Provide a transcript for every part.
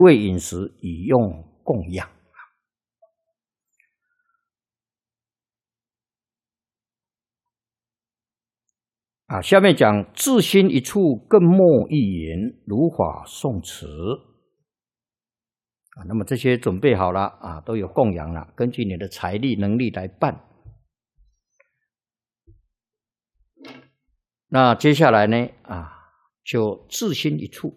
为饮食，以用供养。下面讲自心一处，更莫一言，如法诵持。那么这些准备好了都有供养了，根据你的财力能力来办。那接下来呢就自心一处。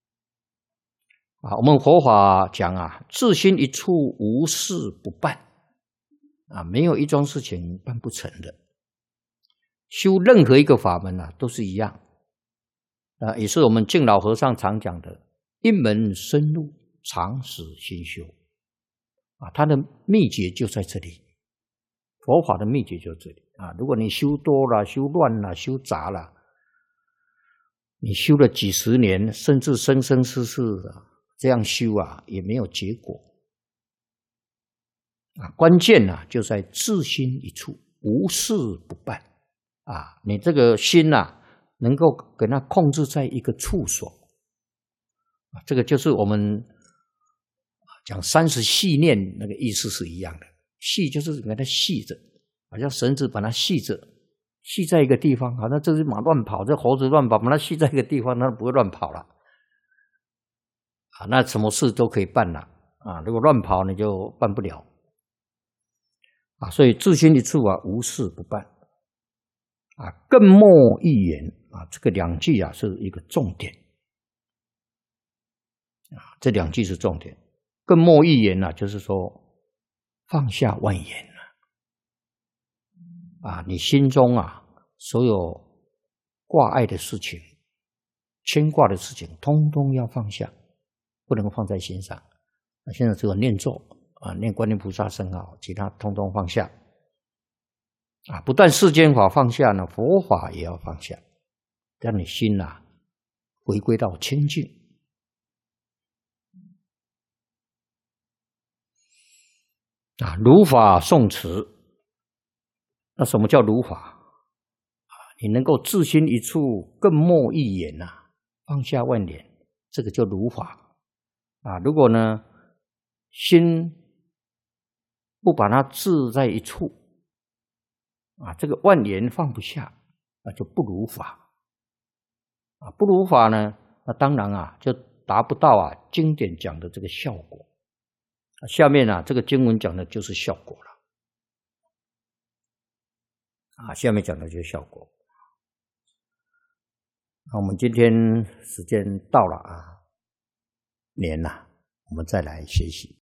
我们佛法讲自心一处，无事不办。没有一桩事情办不成的。修任何一个法门都是一样。也是我们净老和尚常讲的，一门深入，常使心修。它的秘诀就在这里，佛法的秘诀就在这里。如果你修多了，修乱了，修杂了，你修了几十年，甚至生生世世这样修也没有结果。关键就在自心一处，无事不办。你这个心能够给它控制在一个处所。这个就是我们讲30系念那个意思是一样的。系就是给它系着，好像绳子把它系着，系在一个地方。好像这只马乱跑，这猴子乱跑，把它系在一个地方，它不会乱跑了。那什么事都可以办了。如果乱跑你就办不了。所以自心一处无事不办。更莫一言这个两句是一个重点。这两句是重点。更莫一言就是说放下万言你心中所有挂碍的事情、牵挂的事情，通通要放下，不能够放在心上。现在只有念咒念观音菩萨圣号，其他通通放下。不但世间法放下呢，佛法也要放下，让你心回归到清净。如法诵持。那什么叫如法？你能够自心一处，更莫一言放下万言，这个叫如法。如果呢心不把它置在一处，这个万言放不下，那就不如法。不如法呢，那当然就达不到经典讲的这个效果。下面这个经文讲的就是效果了。下面讲的就是效果。我们今天时间到了年我们再来学习。